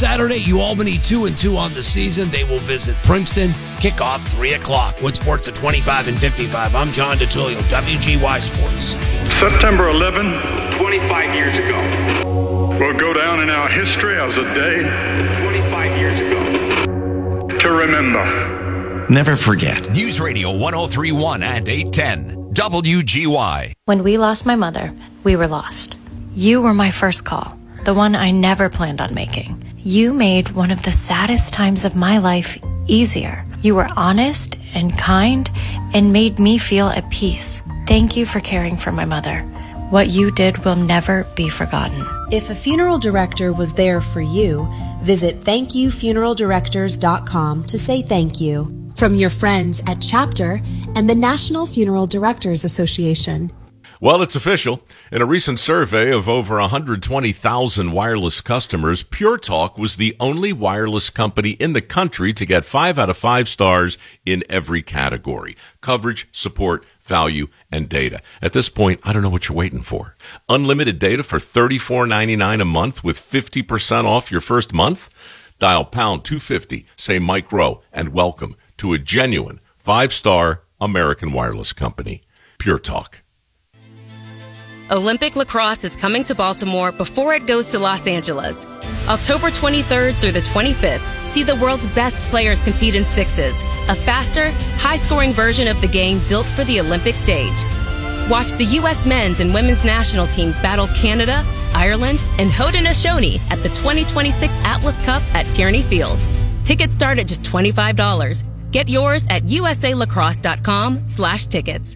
Saturday, UAlbany 2-2 on the season. They will visit Princeton. Kickoff 3 o'clock. Wood Sports at 25 and 55. I'm John DeTullio, WGY Sports. September 11, 25 years ago. will go down in our history as a day 25 years ago. to remember. Never forget. News Radio 103.1 and 810 WGY. When we lost my mother, we were lost. You were my first call, the one I never planned on making. You made one of the saddest times of my life easier. You were honest and kind and made me feel at peace. Thank you for caring for my mother. What you did will never be forgotten. If a funeral director was there for you, visit thankyoufuneraldirectors.com to say thank you. From your friends at Chapter and the National Funeral Directors Association. Well, it's official. In a recent survey of over 120,000 wireless customers, Pure Talk was the only wireless company in the country to get 5 out of 5 stars in every category: coverage, support, value, and data. At this point, I don't know what you're waiting for. Unlimited data for $34.99 a month with 50% off your first month? Dial pound 250, say Mike Rowe, and welcome to a genuine 5-star American wireless company. Pure Talk. Olympic lacrosse is coming to Baltimore before it goes to Los Angeles. October 23rd through the 25th, see the world's best players compete in sixes, a faster, high-scoring version of the game built for the Olympic stage. Watch the U.S. men's and women's national teams battle Canada, Ireland, and Haudenosaunee at the 2026 Atlas Cup at Tierney Field. Tickets start at just $25. Get yours at usalacrosse.com/tickets.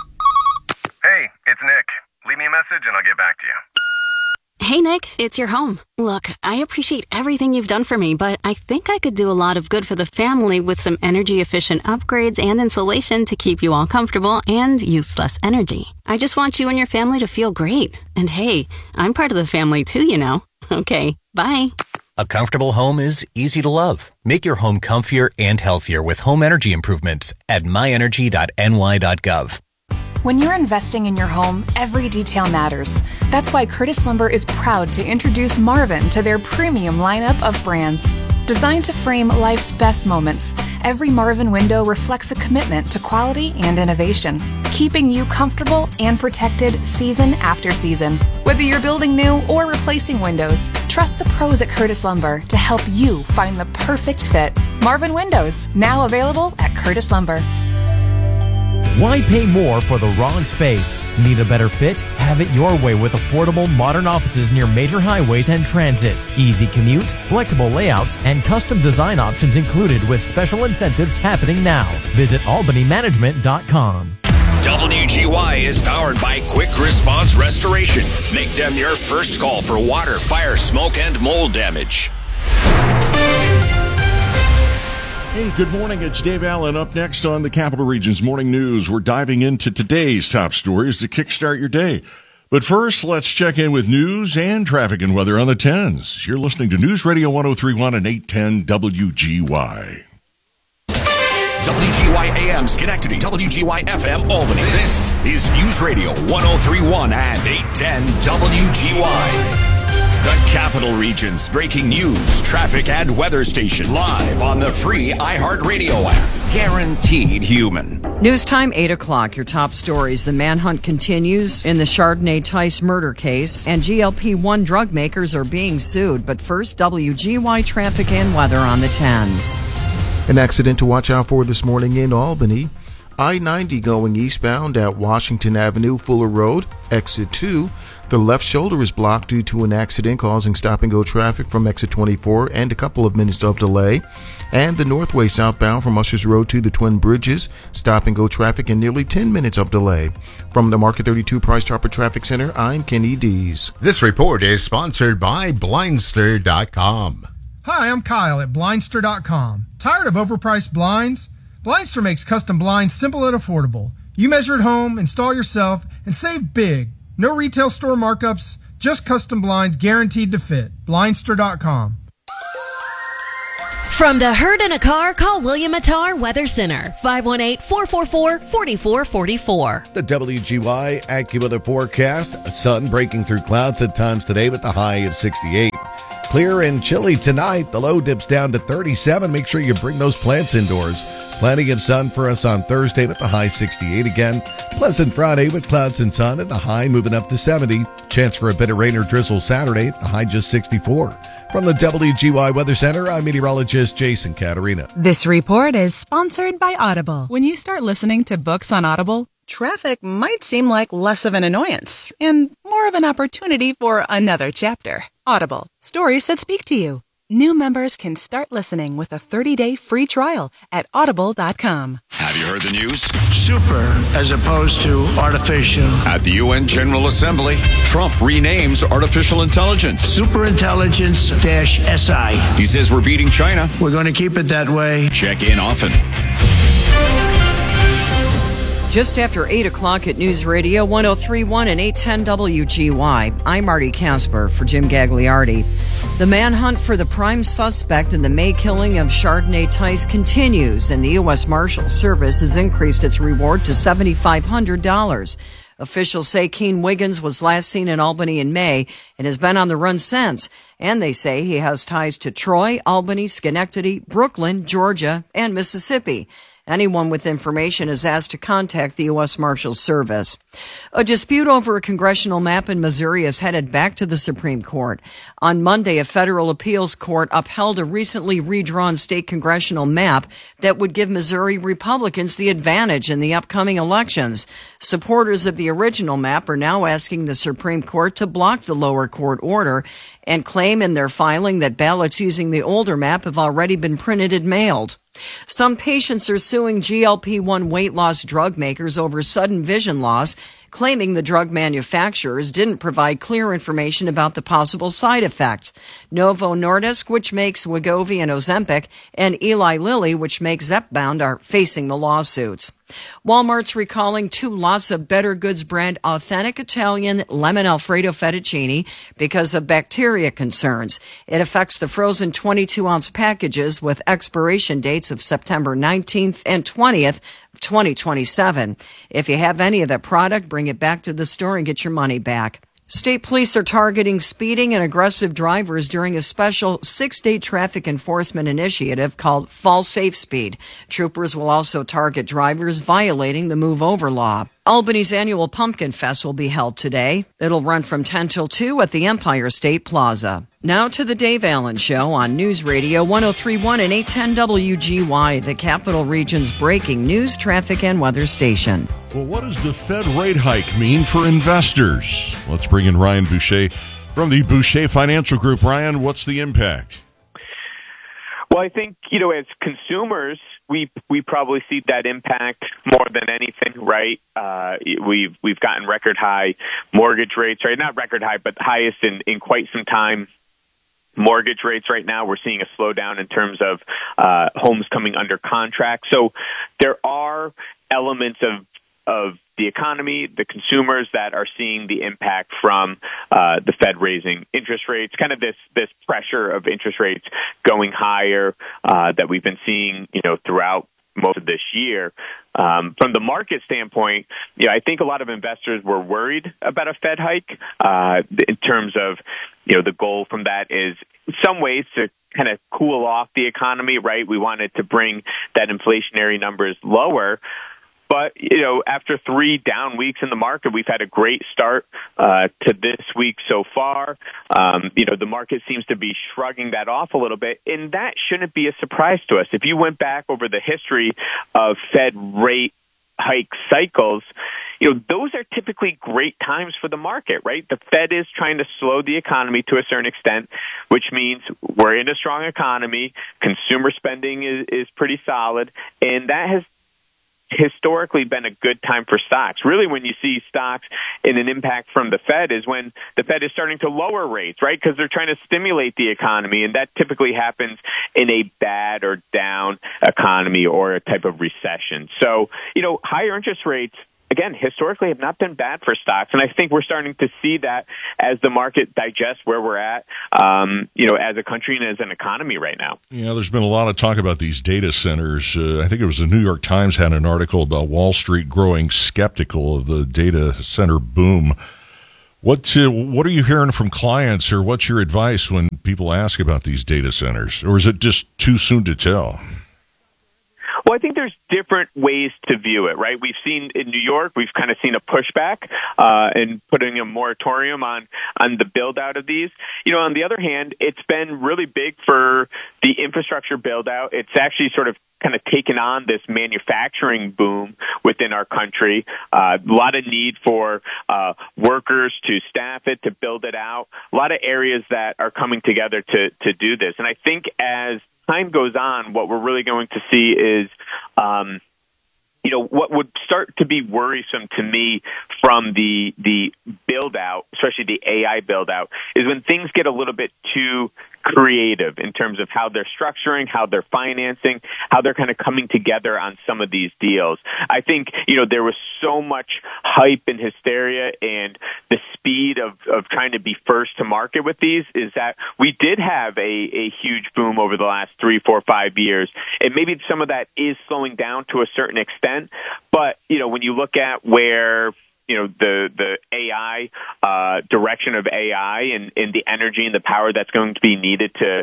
Hey, it's Nick. Leave me a message and I'll get back to you. Hey, Nick, it's your home. Look, I appreciate everything you've done for me, but I think I could do a lot of good for the family with some energy-efficient upgrades and insulation to keep you all comfortable and use less energy. I just want you and your family to feel great. And hey, I'm part of the family too, you know. Okay, bye. A comfortable home is easy to love. Make your home comfier and healthier with home energy improvements at myenergy.ny.gov. When you're investing in your home, every detail matters. That's why Curtis Lumber is proud to introduce Marvin to their premium lineup of brands. Designed to frame life's best moments, every Marvin window reflects a commitment to quality and innovation, keeping you comfortable and protected season after season. Whether you're building new or replacing windows, trust the pros at Curtis Lumber to help you find the perfect fit. Marvin Windows, now available at Curtis Lumber. Why pay more for the wrong space? Need a better fit? Have it your way with affordable modern offices near major highways and transit. Easy commute, flexible layouts, and custom design options included with special incentives happening now. Visit albanymanagement.com. WGY is powered by Quick Response Restoration. Make them your first call for water, fire, smoke, and mold damage. Hey, good morning. It's Dave Allen. Up next on the Capital Region's Morning News, we're diving into today's top stories to kickstart your day. But first, let's check in with news and traffic and weather on the 10s. You're listening to News Radio 103.1 and 810 WGY. WGY AM Schenectady, WGY FM Albany. This is News Radio 103.1 and 810 WGY. The Capital Region's breaking news, traffic, and weather station live on the free iHeartRadio app. Guaranteed human. News time, 8 o'clock. Your top stories. The manhunt continues in the Chardonnay Tice murder case, and GLP-1 drug makers are being sued. But first, WGY traffic and weather on the 10s. An accident to watch out for this morning in Albany. I-90 going eastbound at Washington Avenue, Fuller Road, exit 2. The left shoulder is blocked due to an accident causing stop-and-go traffic from exit 24 and a couple of minutes of delay. And the northway southbound from Ushers Road to the Twin Bridges, stop-and-go traffic and nearly 10 minutes of delay. From the Market 32 Price Chopper Traffic Center, I'm Kenny Dees. This report is sponsored by Blindster.com. Hi, I'm Kyle at Blindster.com. Tired of overpriced blinds? Blindster makes custom blinds simple and affordable. You measure at home, install yourself, and save big. No retail store markups, just custom blinds guaranteed to fit. Blindster.com. From the herd in a car, call William Attar Weather Center, 518-444-4444. The WGY AccuWeather forecast, sun breaking through clouds at times today with the high of 68. clear and chilly tonight. The low dips down to 37. Make sure you bring those plants indoors. Plenty of sun for us on Thursday with the high 68 again. Pleasant Friday with clouds and sun and the high moving up to 70. Chance for a bit of rain or drizzle Saturday, the high just 64. From the WGY Weather Center, I'm meteorologist Jason Caterina. This report is sponsored by Audible. When you start listening to books on Audible, traffic might seem like less of an annoyance and more of an opportunity for another chapter. Audible, stories that speak to you. New members can start listening with a 30-day free trial at audible.com. Have you heard the news? Super as opposed to artificial. At the UN General Assembly, Trump renames artificial intelligence Superintelligence-SI. He says we're beating China. We're going to keep it that way. Check in often. Just after 8 o'clock at News Radio 103.1 and 810 WGY, I'm Marty Casper for Jim Gagliardi. The manhunt for the prime suspect in the May killing of Chardonnay Tice continues, and the U.S. Marshal Service has increased its reward to $7,500. Officials say Keen Wiggins was last seen in Albany in May and has been on the run since. And they say he has ties to Troy, Albany, Schenectady, Brooklyn, Georgia, and Mississippi. Anyone with information is asked to contact the U.S. Marshals Service. A dispute over a congressional map in Missouri is headed back to the Supreme Court. On Monday, a federal appeals court upheld a recently redrawn state congressional map that would give Missouri Republicans the advantage in the upcoming elections. Supporters of the original map are now asking the Supreme Court to block the lower court order and claim in their filing that ballots using the older map have already been printed and mailed. Some patients are suing GLP-1 weight loss drug makers over sudden vision loss, claiming the drug manufacturers didn't provide clear information about the possible side effects. Novo Nordisk, which makes Wegovy and Ozempic, and Eli Lilly, which makes Zepbound, are facing the lawsuits. Walmart's recalling 2 lots of Better Goods brand authentic Italian lemon Alfredo fettuccine because of bacteria concerns. It affects the frozen 22-ounce packages with expiration dates of September 19th and 20th, 2027. If you have any of that product, bring it back to the store and get your money back. State police are targeting speeding and aggressive drivers during a special 6-day traffic enforcement initiative called Fall Safe Speed. Troopers will also target drivers violating the Move Over law. Albany's annual Pumpkin Fest will be held today. It'll run from 10 till 2 at the Empire State Plaza. Now to the Dave Allen Show on News Radio 103.1 and 810 WGY, the Capital Region's breaking news, traffic, and weather station. Well, what does the Fed rate hike mean for investors? Let's bring in Ryan Boucher from the Boucher Financial Group. Ryan, what's the impact? Well, I think, as consumers, we probably see that impact more than anything, right? We've gotten record high mortgage rates, right? Not record high, but highest in quite some time. Mortgage rates right now, we're seeing a slowdown in terms of homes coming under contract. So there are elements of the economy, the consumers that are seeing the impact from the Fed raising interest rates, kind of this pressure of interest rates going higher that we've been seeing, throughout most of this year. From the market standpoint, I think a lot of investors were worried about a Fed hike in terms of, the goal from that is in some ways to kind of cool off the economy, right? We wanted to bring that inflationary numbers lower. But, after 3 down weeks in the market, we've had a great start to this week so far. The market seems to be shrugging that off a little bit, and that shouldn't be a surprise to us. If you went back over the history of Fed rate hike cycles, those are typically great times for the market, right? The Fed is trying to slow the economy to a certain extent, which means we're in a strong economy. Consumer spending is pretty solid, and that has historically been a good time for stocks. Really, when you see stocks in an impact from the Fed is when the Fed is starting to lower rates, right? Because they're trying to stimulate the economy, and that typically happens in a bad or down economy or a type of recession. So, higher interest rates, again, historically have not been bad for stocks, and I think we're starting to see that as the market digests where we're at, as a country and as an economy right now. Yeah, there's been a lot of talk about these data centers. I think it was the New York Times had an article about Wall Street growing skeptical of the data center boom. What are you hearing from clients, or what's your advice when people ask about these data centers? Or is it just too soon to tell? Well, I think there's different ways to view it, right? We've seen in New York, we've kind of seen a pushback and putting a moratorium on the build out of these. On the other hand, it's been really big for the infrastructure build out. It's actually sort of kind of taken on this manufacturing boom within our country. A lot of need for workers to staff it, to build it out. A lot of areas that are coming together to do this. And I think as time goes on, what we're really going to see is, what would start to be worrisome to me from the build out, especially the AI build out, is when things get a little bit too creative in terms of how they're structuring, how they're financing, how they're kind of coming together on some of these deals. I think, there was so much hype and hysteria, and the speed of trying to be first to market with these is that we did have a huge boom over the last 3, 4, 5 years. And maybe some of that is slowing down to a certain extent. But, when you look at where the AI, direction of AI and the energy and the power that's going to be needed to,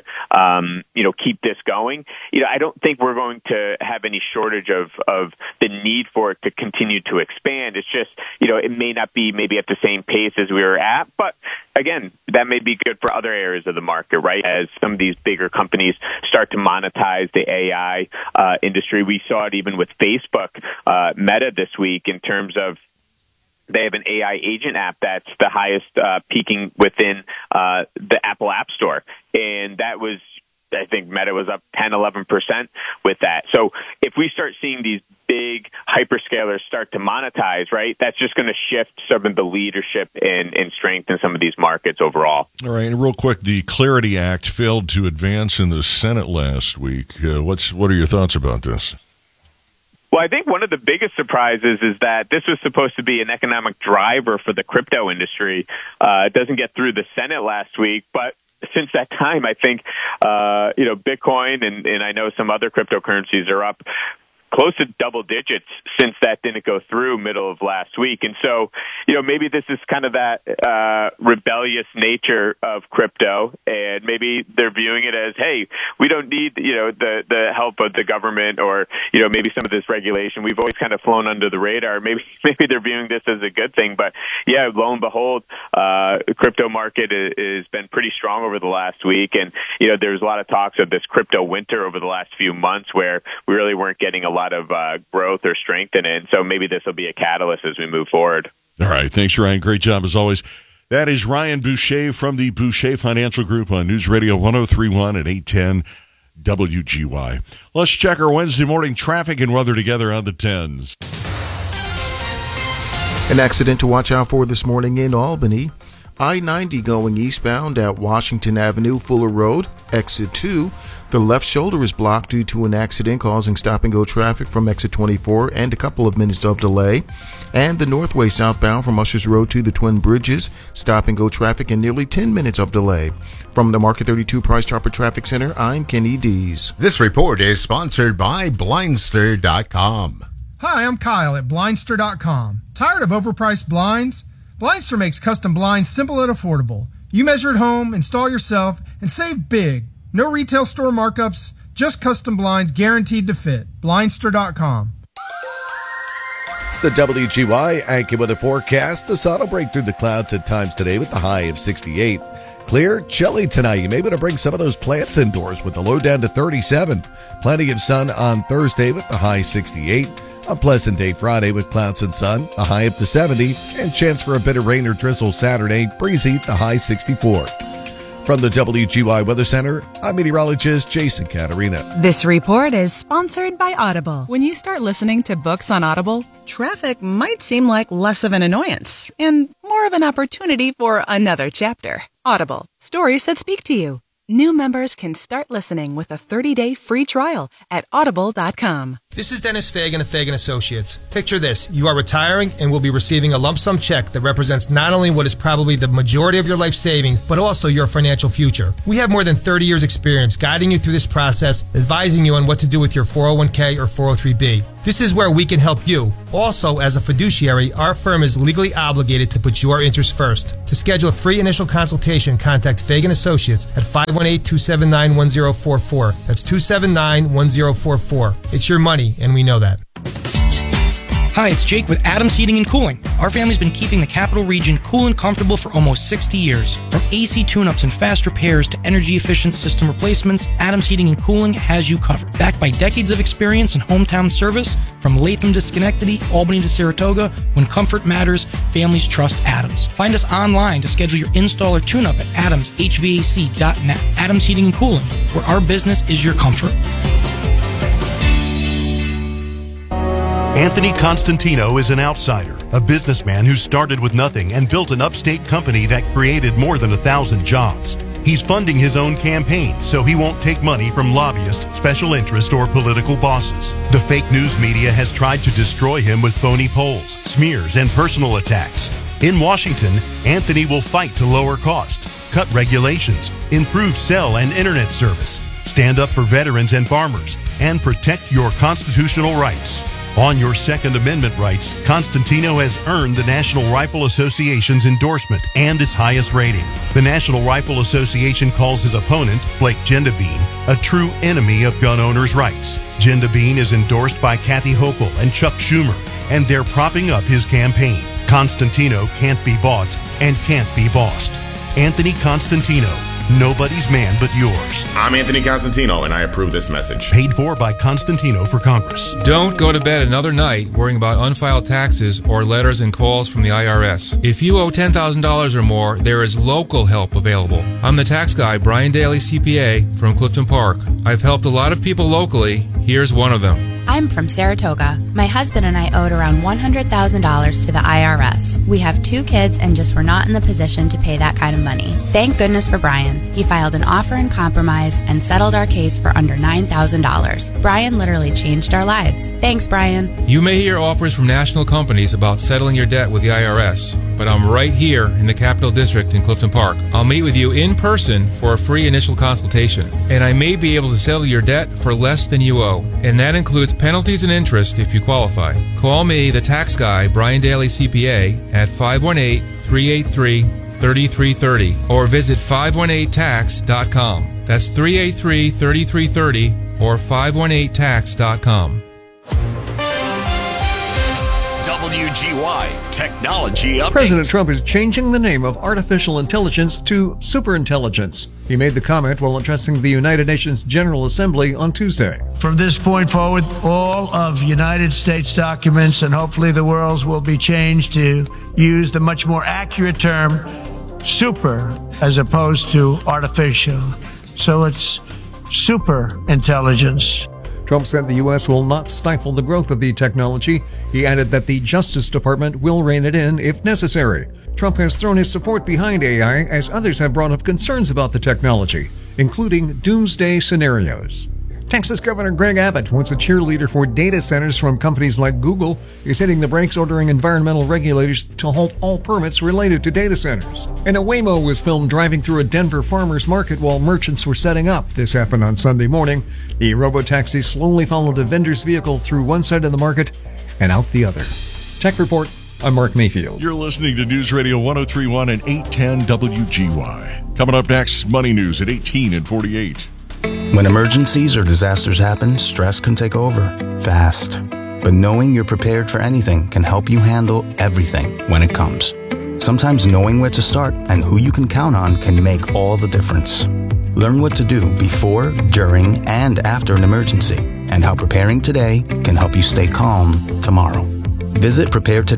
keep this going, I don't think we're going to have any shortage of the need for it to continue to expand. It's just, it may not be maybe at the same pace as we were at, but again, that may be good for other areas of the market, right? As some of these bigger companies start to monetize the AI, industry. We saw it even with Facebook, Meta this week in terms of, they have an AI agent app that's the highest peaking within the Apple App Store. And that was, I think Meta was up 10, 11% with that. So if we start seeing these big hyperscalers start to monetize, right, that's just going to shift some of the leadership and strength in some of these markets overall. All right, and real quick, the Clarity Act failed to advance in the Senate last week. What are your thoughts about this? Well, I think one of the biggest surprises is that this was supposed to be an economic driver for the crypto industry. It doesn't get through the Senate last week, but since that time, I think, Bitcoin and I know some other cryptocurrencies are up close to double digits since that didn't go through middle of last week. And so, maybe this is kind of that rebellious nature of crypto, and maybe they're viewing it as, hey, we don't need, the help of the government or, maybe some of this regulation. We've always kind of flown under the radar. Maybe they're viewing this as a good thing. But yeah, lo and behold, crypto market has been pretty strong over the last week. And, there's a lot of talks of this crypto winter over the last few months where we really weren't getting a lot of growth or strength in it. And so maybe this will be a catalyst as we move forward. All right. Thanks, Ryan. Great job as always. That is Ryan Boucher from the Boucher Financial Group on News Radio 103.1 at 810 WGY. Let's check our Wednesday morning traffic and weather together on the 10s. An accident to watch out for this morning in Albany. I-90 going eastbound at Washington Avenue, Fuller Road, exit 2. The left shoulder is blocked due to an accident causing stop-and-go traffic from exit 24 and a couple of minutes of delay. And the northway southbound from Ushers Road to the Twin Bridges, stop-and-go traffic and nearly 10 minutes of delay. From the Market 32 Price Chopper Traffic Center, I'm Kenny Dees. This report is sponsored by Blindster.com. Hi, I'm Kyle at Blindster.com. Tired of overpriced blinds? Blindster makes custom blinds simple and affordable. You measure at home, install yourself, and save big. No retail store markups, just custom blinds guaranteed to fit. Blindster.com. The WGY AccuWeather forecast. The sun will break through the clouds at times today with the high of 68. Clear, chilly tonight. You may want to bring some of those plants indoors with the low down to 37. Plenty of sun on Thursday with the high 68. A pleasant day Friday with clouds and sun, the high up to 70, and chance for a bit of rain or drizzle Saturday, breezy, the high 64. From the WGY Weather Center, I'm meteorologist Jason Caterina. This report is sponsored by Audible. When you start listening to books on Audible, traffic might seem like less of an annoyance and more of an opportunity for another chapter. Audible, stories that speak to you. New members can start listening with a 30-day free trial at audible.com. This is Dennis Fagan of Fagan Associates. Picture this. You are retiring and will be receiving a lump sum check that represents not only what is probably the majority of your life savings, but also your financial future. We have more than 30 years experience guiding you through this process, advising you on what to do with your 401k or 403b. This is where we can help you. Also, as a fiduciary, our firm is legally obligated to put your interests first. To schedule a free initial consultation, contact Fagan Associates at 518-279-1044. That's 279-1044. It's your money, and we know that. Hi, it's Jake with Adams Heating and Cooling. Our family's been keeping the Capital Region cool and comfortable for almost 60 years. From AC tune-ups and fast repairs to energy-efficient system replacements, Adams Heating and Cooling has you covered. Backed by decades of experience and hometown service, from Latham to Schenectady, Albany to Saratoga, when comfort matters, families trust Adams. Find us online to schedule your install or tune-up at adamshvac.net. Adams Heating and Cooling, where our business is your comfort. Anthony Constantino is an outsider, a businessman who started with nothing and built an upstate company that created more than 1,000 jobs. He's funding his own campaign so he won't take money from lobbyists, special interest, or political bosses. The fake news media has tried to destroy him with phony polls, smears, and personal attacks. In Washington, Anthony will fight to lower cost, cut regulations, improve cell and internet service, stand up for veterans and farmers, and protect your constitutional rights. On your Second Amendment rights, Constantino has earned the National Rifle Association's endorsement and its highest rating. The National Rifle Association calls his opponent, Blake Gendabine, a true enemy of gun owners' rights. Gendabine is endorsed by Kathy Hochul and Chuck Schumer, and they're propping up his campaign. Constantino can't be bought and can't be bossed. Anthony Constantino, nobody's man but yours. I'm Anthony Constantino, and I approve this message. Paid for by Constantino for Congress. Don't go to bed another night worrying about unfiled taxes or letters and calls from the IRS. If you owe $10,000 or more, there is local help available. I'm the tax guy, Brian Daly, CPA, from Clifton Park. I've helped a lot of people locally. Here's one of them. I'm from Saratoga. My husband and I owed around $100,000 to the IRS. We have 2 kids and just were not in the position to pay that kind of money. Thank goodness for Brian. He filed an offer in compromise and settled our case for under $9,000. Brian literally changed our lives. Thanks, Brian. You may hear offers from national companies about settling your debt with the IRS, but I'm right here in the Capital District in Clifton Park. I'll meet with you in person for a free initial consultation, and I may be able to settle your debt for less than you owe, and that includes penalties and interest if you qualify. Call me, the tax guy, Brian Daly CPA, at 518-383-3330 or visit 518tax.com. That's 383-3330 or 518tax.com. WGY Technology Update. President Trump is changing the name of artificial intelligence to superintelligence. He made the comment while addressing the United Nations General Assembly on Tuesday. From this point forward, all of United States documents and hopefully the world's will be changed to use the much more accurate term super as opposed to artificial. So it's super intelligence. Trump said the U.S. will not stifle the growth of the technology. He added that the Justice Department will rein it in if necessary. Trump has thrown his support behind AI as others have brought up concerns about the technology, including doomsday scenarios. Texas Governor Greg Abbott wants a cheerleader for data centers from companies like Google. He's hitting the brakes, ordering environmental regulators to halt all permits related to data centers. And a Waymo was filmed driving through a Denver farmer's market while merchants were setting up. This happened on Sunday morning. The robotaxi slowly followed a vendor's vehicle through one side of the market and out the other. Tech Report, I'm Mark Mayfield. You're listening to News Radio 103.1 and 810 WGY. Coming up next, Money News at 18 and 48. When emergencies or disasters happen, stress can take over fast. But knowing you're prepared for anything can help you handle everything when it comes. Sometimes knowing where to start and who you can count on can make all the difference. Learn what to do before, during, and after an emergency, and how preparing today can help you stay calm tomorrow. Visit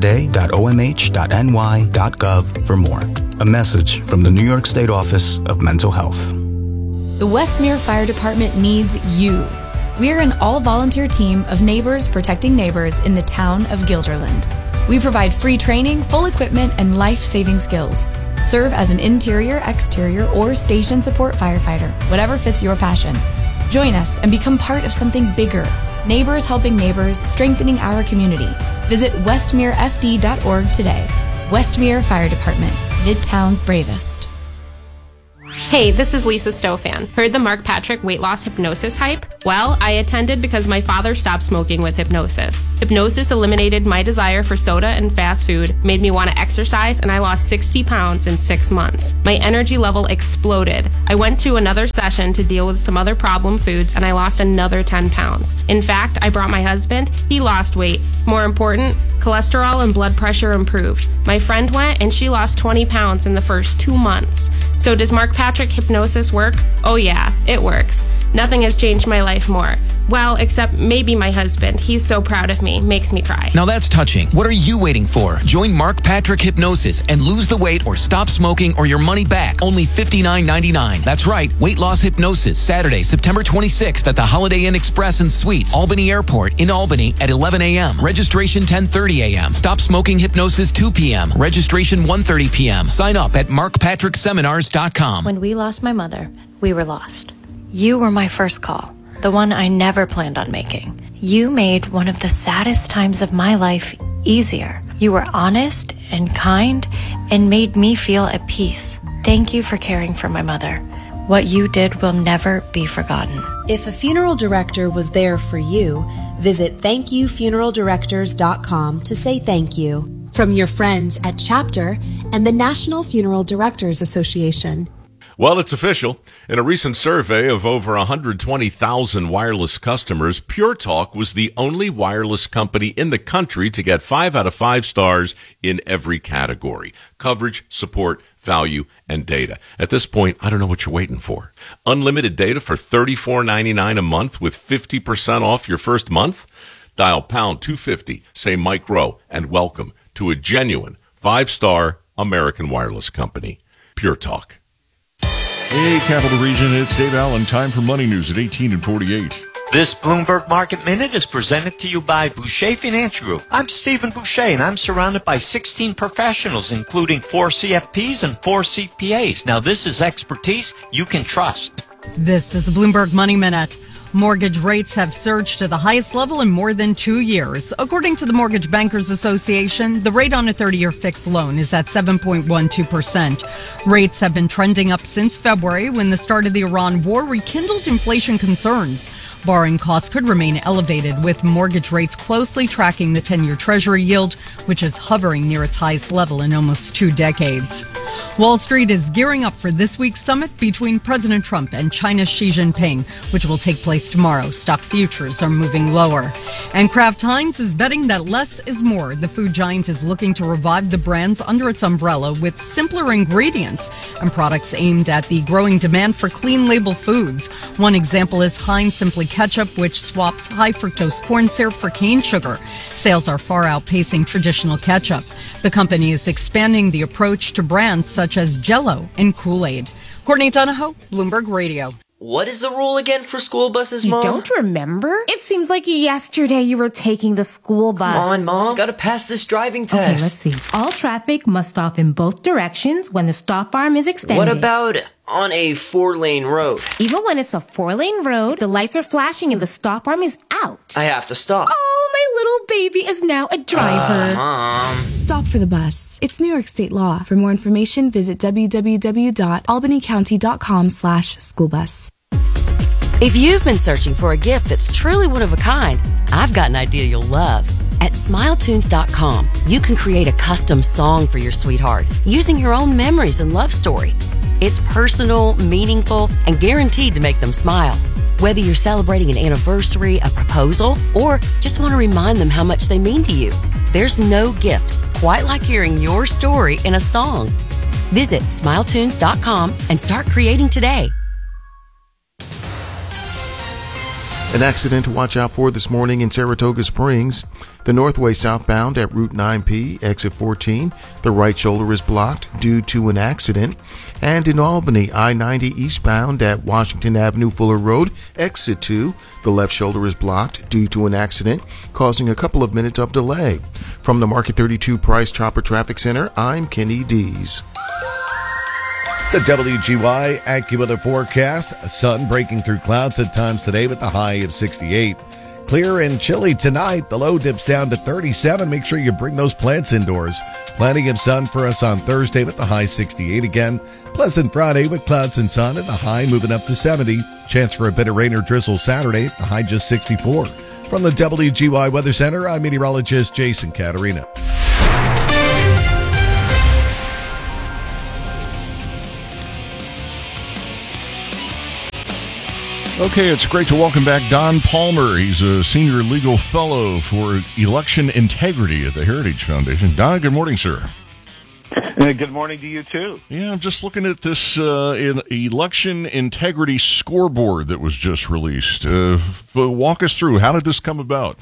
preparetoday.omh.ny.gov for more. A message from the New York State Office of Mental Health. The Westmere Fire Department needs you. We're an all-volunteer team of neighbors protecting neighbors in the town of Guilderland. We provide free training, full equipment, and life-saving skills. Serve as an interior, exterior, or station support firefighter, whatever fits your passion. Join us and become part of something bigger. Neighbors helping neighbors, strengthening our community. Visit westmerefd.org today. Westmere Fire Department, Midtown's bravest. Hey, this is Lisa Stofan. Heard the Mark Patrick weight loss hypnosis hype? Well, I attended because my father stopped smoking with hypnosis. Hypnosis eliminated my desire for soda and fast food, made me want to exercise, and I lost 60 pounds in 6 months. My energy level exploded. I went to another session to deal with some other problem foods, and I lost another 10 pounds. In fact, I brought my husband. He lost weight. More important, cholesterol and blood pressure improved. My friend went, and she lost 20 pounds in the first 2 months. So does Mark Patrick hypnosis work? Oh yeah, it works. Nothing has changed my life more. Well, except maybe my husband. He's so proud of me, makes me cry. Now that's touching. What are you waiting for? Join Mark Patrick Hypnosis and lose the weight or stop smoking or your money back. Only $59.99. That's right, Weight Loss Hypnosis, Saturday, September 26th at the Holiday Inn Express and Suites, Albany Airport in Albany at 11 a.m. Registration 10:30 a.m. Stop Smoking Hypnosis 2 p.m. Registration 1:30 p.m. Sign up at markpatrickseminars.com. When we lost my mother, we were lost. You were my first call, the one I never planned on making. You made one of the saddest times of my life easier. You were honest and kind and made me feel at peace. Thank you for caring for my mother. What you did will never be forgotten. If a funeral director was there for you, visit thankyoufuneraldirectors.com to say thank you. From your friends at Chapter and the National Funeral Directors Association. Well, it's official. In a recent survey of over 120,000 wireless customers, Pure Talk was the only wireless company in the country to get 5 out of 5 stars in every category: coverage, support, value, and data. At this point, I don't know what you're waiting for. Unlimited data for $34.99 a month with 50% off your first month? Dial pound 250, say Mike Rowe, and welcome to a genuine 5-star American wireless company. Pure Talk. Hey, Capital Region, it's Dave Allen. Time for Money News at 18 and 48. This Bloomberg Market Minute is presented to you by Boucher Financial Group. I'm Stephen Boucher, and I'm surrounded by 16 professionals, including 4 CFPs and 4 CPAs. Now, this is expertise you can trust. This is Bloomberg Money Minute. Mortgage rates have surged to the highest level in more than 2 years. According to the Mortgage Bankers Association, the rate on a 30-year fixed loan is at 7.12%. Rates have been trending up since February, when the start of the Iran war rekindled inflation concerns. Borrowing costs could remain elevated, with mortgage rates closely tracking the 10-year Treasury yield, which is hovering near its highest level in almost 2 decades. Wall Street is gearing up for this week's summit between President Trump and China's Xi Jinping, which will take place tomorrow. Stock futures are moving lower. And Kraft Heinz is betting that less is more. The food giant is looking to revive the brands under its umbrella with simpler ingredients and products aimed at the growing demand for clean label foods. One example is Heinz Simply Ketchup, which swaps high fructose corn syrup for cane sugar. Sales are far outpacing traditional ketchup. The company is expanding the approach to brands such as Jell-O and Kool-Aid. Courtney Donahoe, Bloomberg Radio. What is the rule again for school buses, Mom? You don't remember? It seems like yesterday you were taking the school bus. Come on, Mom. Gotta pass this driving test. Okay, let's see. All traffic must stop in both directions when the stop arm is extended. What about on a 4-lane road? Even when it's a 4-lane road, the lights are flashing and the stop arm is out. I have to stop. Oh, my little baby is now a driver. Mom. Stop for the bus. It's New York State law. For more information, visit www.albanycounty.com/schoolbus. If you've been searching for a gift that's truly one of a kind, I've got an idea you'll love. At SmileTunes.com, you can create a custom song for your sweetheart using your own memories and love story. It's personal, meaningful, and guaranteed to make them smile. Whether you're celebrating an anniversary, a proposal, or just want to remind them how much they mean to you, there's no gift quite like hearing your story in a song. Visit SmileTunes.com and start creating today. An accident to watch out for this morning in Saratoga Springs. The northway southbound at Route 9P, exit 14. The right shoulder is blocked due to an accident. And in Albany, I-90 eastbound at Washington Avenue Fuller Road, exit 2. The left shoulder is blocked due to an accident, causing a couple of minutes of delay. From the Market 32 Price Chopper Traffic Center, I'm Kenny Dees. The WGY AccuWeather forecast. Sun breaking through clouds at times today with the high of 68. Clear and chilly tonight. The low dips down to 37. Make sure you bring those plants indoors. Plenty of sun for us on Thursday with the high 68 again. Pleasant Friday with clouds and sun and the high moving up to 70. Chance for a bit of rain or drizzle Saturday, the high just 64. From the WGY Weather Center, I'm meteorologist Jason Caterina. Okay, it's great to welcome back Don Palmer. He's a senior legal fellow for election integrity at the Heritage Foundation. Don, good morning, sir. Good morning to you, too. Yeah, I'm just looking at this election integrity scoreboard that was just released. Walk us through. How did this come about?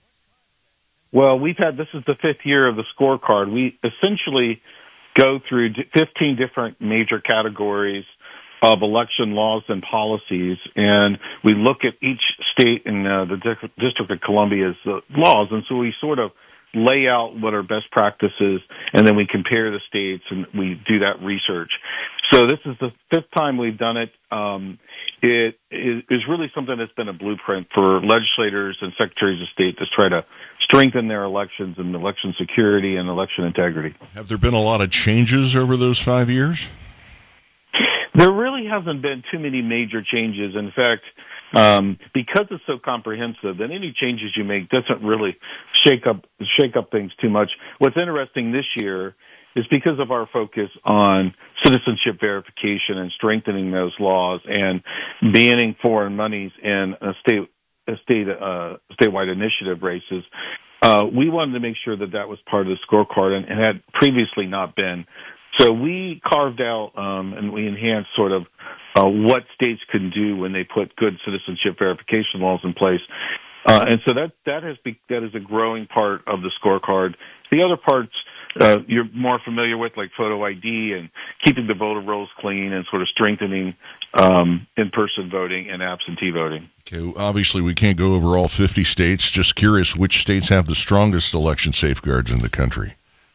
Well, this is the 5th year of the scorecard. We essentially go through 15 different major categories of election laws and policies, and we look at each state in the District of Columbia's laws, and so we sort of lay out what are best practices, and then we compare the states, and we do that research. So this is the 5th time we've done it. It is really something that's been a blueprint for legislators and secretaries of state to try to strengthen their elections and election security and election integrity. Have there been a lot of changes over those 5 years? There really hasn't been too many major changes. In fact, because it's so comprehensive, then any changes you make doesn't really shake up things too much. What's interesting this year is because of our focus on citizenship verification and strengthening those laws and banning foreign monies in statewide initiative races. We wanted to make sure that was part of the scorecard and had previously not been. So we carved out and we enhanced sort of what states can do when they put good citizenship verification laws in place. And so that is a growing part of the scorecard. The other parts you're more familiar with, like photo ID and keeping the voter rolls clean and sort of strengthening in-person voting and absentee voting. Okay, obviously we can't go over all 50 states. Just curious, which states have the strongest election safeguards in the country?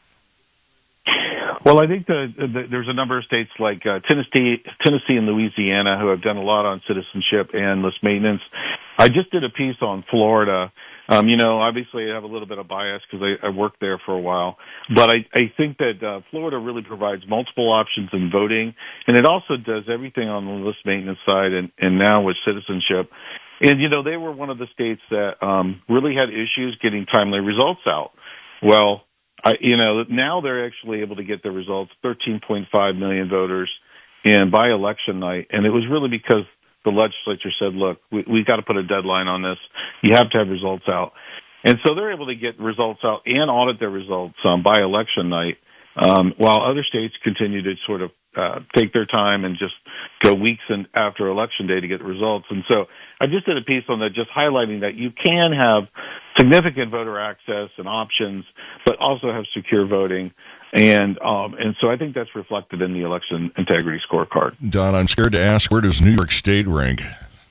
Well, I think there's a number of states like Tennessee and Louisiana who have done a lot on citizenship and list maintenance. I just did a piece on Florida. Obviously I have a little bit of bias because I worked there for a while, but I think that Florida really provides multiple options in voting, and it also does everything on the list maintenance side and now with citizenship. And, they were one of the states that really had issues getting timely results out. Well, now they're actually able to get their results, 13.5 million voters, and by election night. And it was really because the legislature said, look, we've got to put a deadline on this. You have to have results out. And so they're able to get results out and audit their results by election night, while other states continue to sort of take their time and just go weeks after election day to get results. And so I just did a piece on that, just highlighting that you can have significant voter access and options, but also have secure voting. And so I think that's reflected in the election integrity scorecard. Don, I'm scared to ask, where does New York State rank?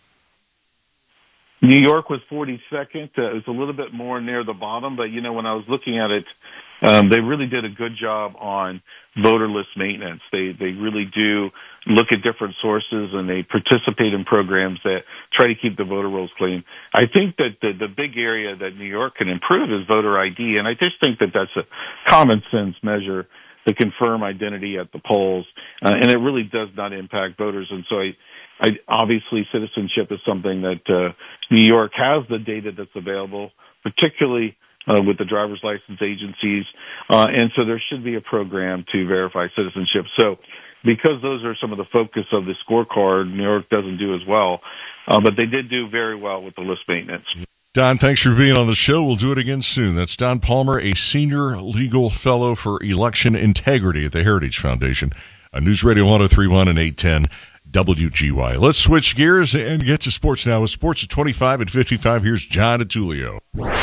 New York was 42nd. It was a little bit more near the bottom, but when I was looking at it, they really did a good job on voter list maintenance. They really do look at different sources, and they participate in programs that try to keep the voter rolls clean. I think that the big area that New York can improve is voter ID, and I just think that that's a common sense measure to confirm identity at the polls, and it really does not impact voters. And so I obviously citizenship is something that New York has the data that's available, particularly with the driver's license agencies, and so there should be a program to verify citizenship. So because those are some of the focus of the scorecard, New York doesn't do as well, but they did do very well with the list maintenance. Don, thanks for being on the show. We'll do it again soon. That's Don Palmer, a senior legal fellow for election integrity at the Heritage Foundation. News Radio 103.1 and 810 WGY. Let's switch gears and get to sports now. With sports at 25 and 55, here's John Atulio.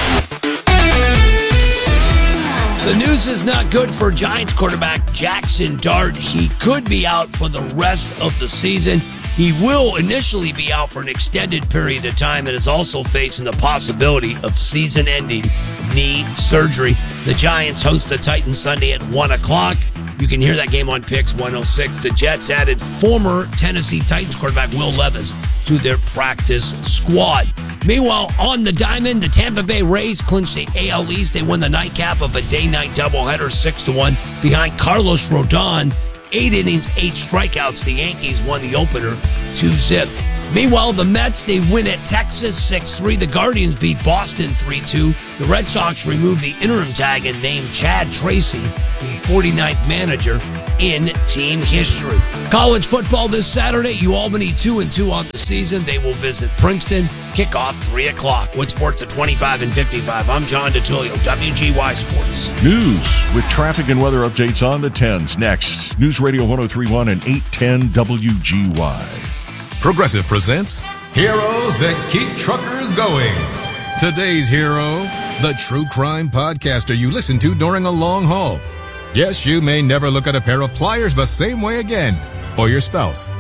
The news is not good for Giants quarterback Jackson Dart. He could be out for the rest of the season. He will initially be out for an extended period of time and is also facing the possibility of season-ending knee surgery. The Giants host the Titans Sunday at 1 o'clock. You can hear that game on Picks 106. The Jets added former Tennessee Titans quarterback Will Levis to their practice squad. Meanwhile, on the diamond, the Tampa Bay Rays clinched the AL East. They won the nightcap of a day-night doubleheader 6-1 behind Carlos Rodon. 8 innings, 8 strikeouts. The Yankees won the opener 2-0. Meanwhile, the Mets, they win at Texas 6-3. The Guardians beat Boston 3-2. The Red Sox removed the interim tag and named Chad Tracy the 49th manager in team history. College football this Saturday, UAlbany 2-2 on the season. They will visit Princeton. Kickoff 3 o'clock. Wood Sports at 25 and 55. I'm John DeTullio, WGY Sports. News with traffic and weather updates on the 10s. Next, News Radio 103.1 and 810 WGY. Progressive presents Heroes That Keep Truckers Going. Today's hero, the true crime podcaster you listen to during a long haul. Yes, you may never look at a pair of pliers the same way again, or your spouse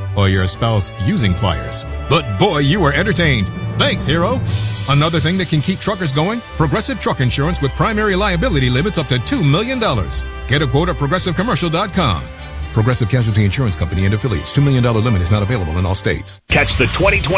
using pliers. But boy, you were entertained. Thanks, hero. Another thing that can keep truckers going, Progressive Truck Insurance with primary liability limits up to $2 million. Get a quote at progressivecommercial.com. Progressive Casualty Insurance Company and affiliates. $2 million limit is not available in all states. Catch the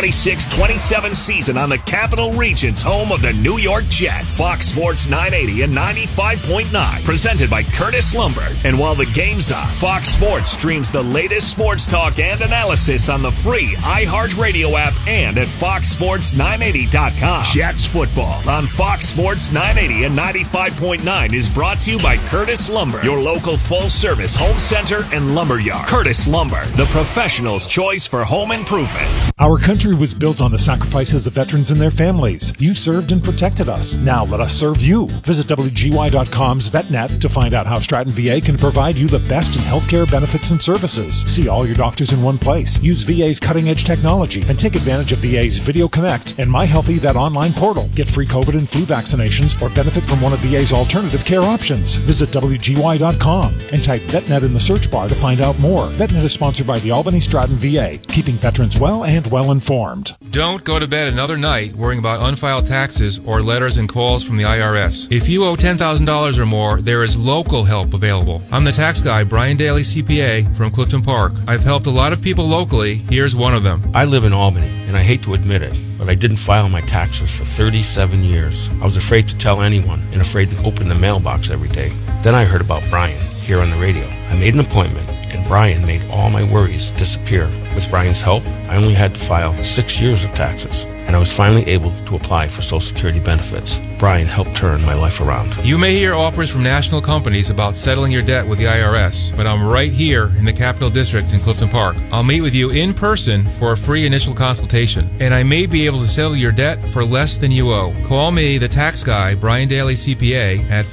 2026-27 season on the Capital Region's home of the New York Jets. Fox Sports 980 and 95.9. Presented by Curtis Lumber. And while the game's on, Fox Sports streams the latest sports talk and analysis on the free iHeartRadio app and at foxsports980.com. Jets football on Fox Sports 980 and 95.9 is brought to you by Curtis Lumber, your local full-service home center and lumberyard. Curtis Lumber, the professional's choice for home improvement. Our country was built on the sacrifices of veterans and their families. You served and protected us. Now let us serve you. Visit WGY.com's VetNet to find out how Stratton VA can provide you the best in healthcare benefits and services. See all your doctors in one place. Use VA's cutting-edge technology and take advantage of VA's Video Connect and My Healthy Vet online portal. Get free COVID and flu vaccinations or benefit from one of VA's alternative care options. Visit WGY.com and type VetNet in the search bar to find out more. VetNet is sponsored by the Albany Stratton VA, keeping veterans well and well informed. Don't go to bed another night worrying about unfiled taxes or letters and calls from the IRS. If you owe $10,000 or more, there is local help available. I'm the tax guy, Brian Daly, CPA from Clifton Park. I've helped a lot of people locally. Here's one of them. I live in Albany, and I hate to admit it, but I didn't file my taxes for 37 years. I was afraid to tell anyone and afraid to open the mailbox every day. Then I heard about Brian here on the radio. I made an appointment, and Brian made all my worries disappear. With Brian's help, I only had to file 6 years of taxes, and I was finally able to apply for Social Security benefits. Brian helped turn my life around. You may hear offers from national companies about settling your debt with the IRS, but I'm right here in the Capital District in Clifton Park. I'll meet with you in person for a free initial consultation, and I may be able to settle your debt for less than you owe. Call me, the tax guy, Brian Daly, CPA, at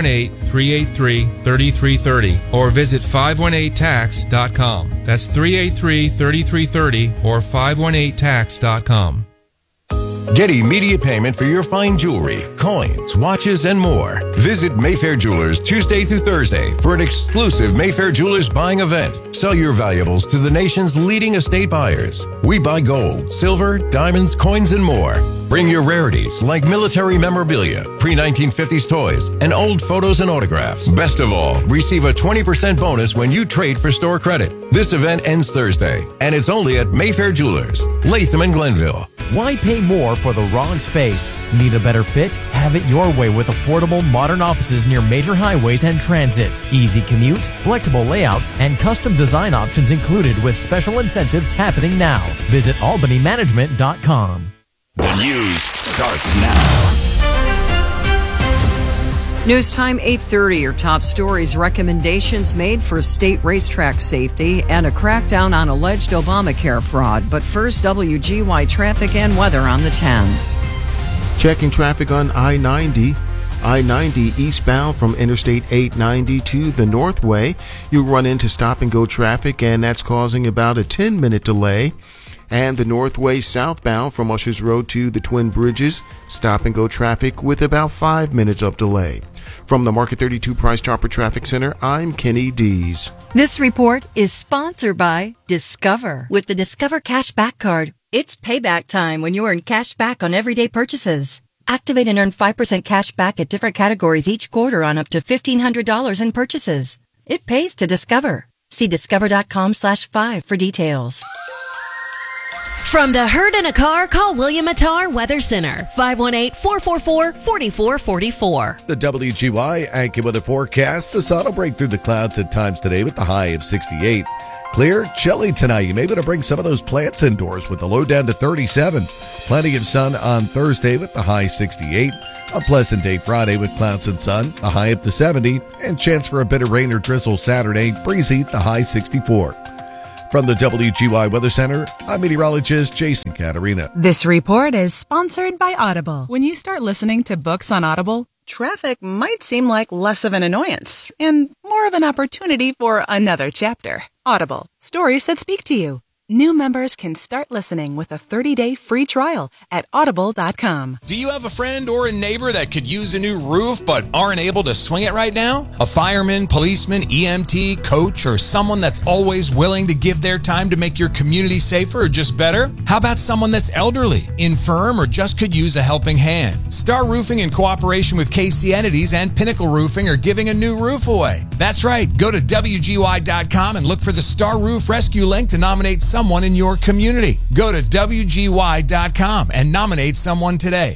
518-383-3330, or visit 518tax.com. That's 383-3330 or 518tax.com. Get immediate payment for your fine jewelry, coins, watches, and more. Visit Mayfair Jewelers Tuesday through Thursday for an exclusive Mayfair Jewelers buying event. Sell your valuables to the nation's leading estate buyers. We buy gold, silver, diamonds, coins, and more. Bring your rarities like military memorabilia, pre-1950s toys, and old photos and autographs. Best of all, receive a 20% bonus when you trade for store credit. This event ends Thursday, and it's only at Mayfair Jewelers, Latham and Glenville. Why pay more for the wrong space? Need a better fit? Have it your way with affordable modern offices near major highways and transit. Easy commute, flexible layouts, and custom design options included with special incentives happening now. Visit albanymanagement.com. The news starts now. News time 8:30. Your top stories: recommendations made for state racetrack safety and a crackdown on alleged Obamacare fraud. But first, WGY traffic and weather on the 10s. Checking traffic on I-90. I-90 eastbound from Interstate 890 to the Northway. You run into stop-and-go traffic, and that's causing about a 10-minute delay. And the Northway southbound from Ushers Road to the Twin Bridges, stop-and-go traffic with about 5 minutes of delay. From the Market 32 Price Chopper Traffic Center, I'm Kenny Dees. This report is sponsored by Discover. With the Discover Cashback Card, it's payback time when you earn cash back on everyday purchases. Activate and earn 5% cash back at different categories each quarter on up to $1,500 in purchases. It pays to discover. See discover.com/5 for details. From the herd in a car, call William Attar Weather Center, 518-444-4444. The WGY AccuWeather forecast. The sun will break through the clouds at times today with the high of 68. Clear, chilly tonight. You may be able to bring some of those plants indoors with the low down to 37. Plenty of sun on Thursday with the high 68. A pleasant day Friday with clouds and sun, the high up to 70. And chance for a bit of rain or drizzle Saturday, breezy, the high 64. From the WGY Weather Center, I'm meteorologist Jason Caterina. This report is sponsored by Audible. When you start listening to books on Audible, traffic might seem like less of an annoyance and more of an opportunity for another chapter. Audible, stories that speak to you. New members can start listening with a 30-day free trial at audible.com. Do you have a friend or a neighbor that could use a new roof but aren't able to swing it right now? A fireman, policeman, EMT, coach, or someone that's always willing to give their time to make your community safer or just better? How about someone that's elderly, infirm, or just could use a helping hand? Star Roofing, in cooperation with KC Entities and Pinnacle Roofing, are giving a new roof away. That's right. Go to WGY.com and look for the Star Roof Rescue link to nominate someone in your community. Go to WGY.com and nominate someone today.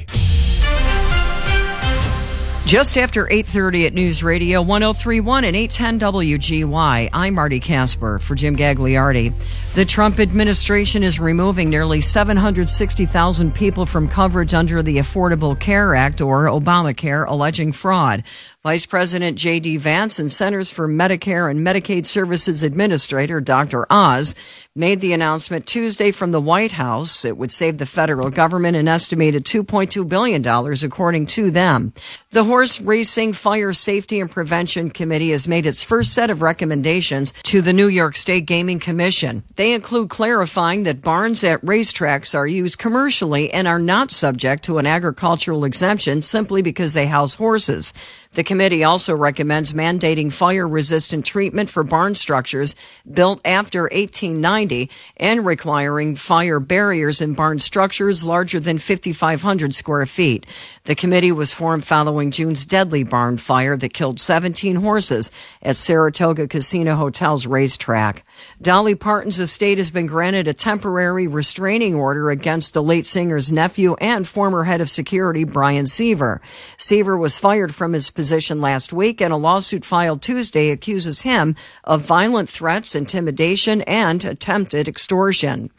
Just after 8:30 at News Radio 103.1 and 810 WGY, I'm Marty Casper for Jim Gagliardi. The Trump administration is removing nearly 760,000 people from coverage under the Affordable Care Act, or Obamacare, alleging fraud. Vice President J.D. Vance and Centers for Medicare and Medicaid Services Administrator Dr. Oz made the announcement Tuesday from the White House. It would save the federal government an estimated $2.2 billion, according to them. The Horse Racing Fire Safety and Prevention Committee has made its first set of recommendations to the New York State Gaming Commission. They include clarifying that barns at racetracks are used commercially and are not subject to an agricultural exemption simply because they house horses. The committee also recommends mandating fire-resistant treatment for barn structures built after 1890 and requiring fire barriers in barn structures larger than 5,500 square feet. The committee was formed following June's deadly barn fire that killed 17 horses at Saratoga Casino Hotel's racetrack. Dolly Parton's estate has been granted a temporary restraining order against the late singer's nephew and former head of security, Brian Seaver. Seaver was fired from his position last week, and a lawsuit filed Tuesday accuses him of violent threats, intimidation, and attempted extortion.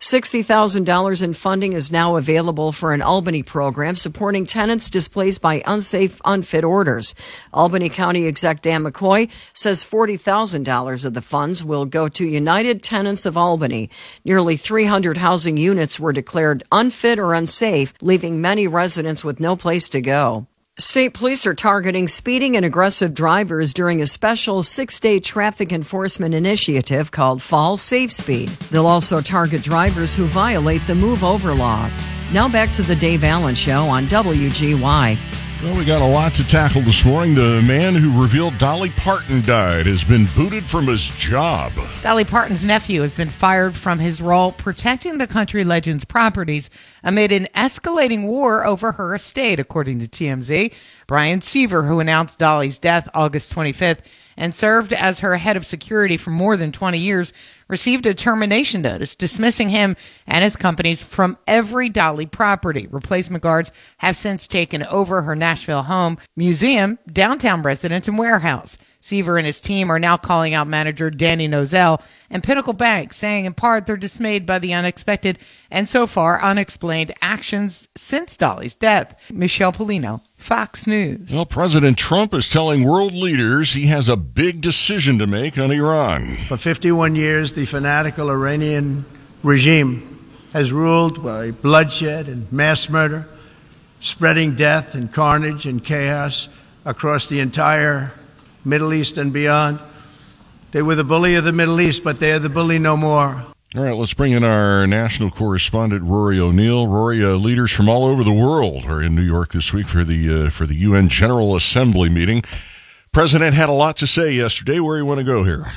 $60,000 in funding is now available for an Albany program supporting tenants displaced by unsafe, unfit orders. Albany County Exec Dan McCoy says $40,000 of the funds will go to United Tenants of Albany. Nearly 300 housing units were declared unfit or unsafe, leaving many residents with no place to go. State police are targeting speeding and aggressive drivers during a special 6-day traffic enforcement initiative called Fall Safe Speed. They'll also target drivers who violate the Move Over law. Now back to the Dave Allen Show on WGY. Well, we got a lot to tackle this morning. The man who revealed Dolly Parton died has been booted from his job. Dolly Parton's nephew has been fired from his role protecting the country legend's properties amid an escalating war over her estate, according to TMZ. Brian Seaver, who announced Dolly's death August 25th and served as her head of security for more than 20 years, received a termination notice dismissing him and his companies from every Dolly property. Replacement guards have since taken over her Nashville home, museum, downtown residence, and warehouse. Seaver and his team are now calling out manager Danny Nozell and Pinnacle Bank, saying in part they're dismayed by the unexpected and so far unexplained actions since Dolly's death. Michelle Polino, Fox News. Well, President Trump is telling world leaders he has a big decision to make on Iran. For 51 years, the fanatical Iranian regime has ruled by bloodshed and mass murder, spreading death and carnage and chaos across the entire Middle East and beyond. They were the bully of the Middle East, but they are the bully no more. All right, let's bring in our national correspondent, Rory O'Neill. Rory, leaders from all over the world are in New York this week for the UN General Assembly meeting. President had a lot to say yesterday. Where do you want to go here?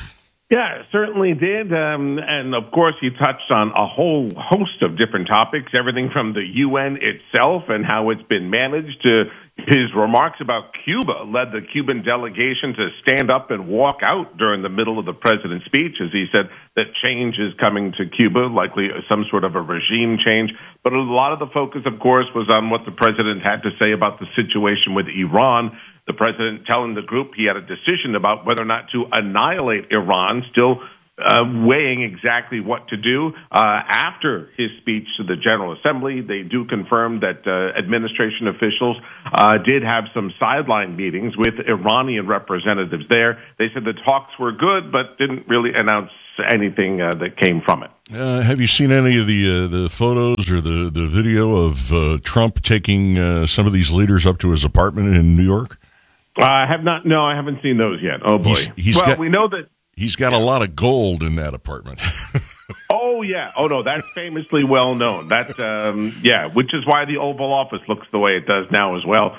Yeah, certainly did. And of course, he touched on a whole host of different topics, everything from the UN itself and how it's been managed to his remarks about Cuba led the Cuban delegation to stand up and walk out during the middle of the president's speech, as he said that change is coming to Cuba, likely some sort of a regime change. But a lot of the focus, of course, was on what the president had to say about the situation with Iran. The president telling the group he had a decision about whether or not to annihilate Iran, still weighing exactly what to do. After his speech to the General Assembly, they do confirm that administration officials did have some sideline meetings with Iranian representatives there. They said the talks were good, but didn't really announce anything that came from it. Have you seen any of the photos or the video of Trump taking some of these leaders up to his apartment in New York? I have not. No, I haven't seen those yet. Oh, boy. We know that he's got a lot of gold in that apartment. Oh, yeah. Oh, no, that's famously well known. That's, which is why the Oval Office looks the way it does now as well.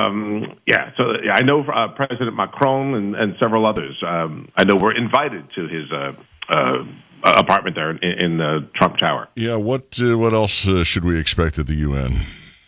So I know President Macron and several others, I know were invited to his apartment there in the Trump Tower. Yeah, what else should we expect at the UN?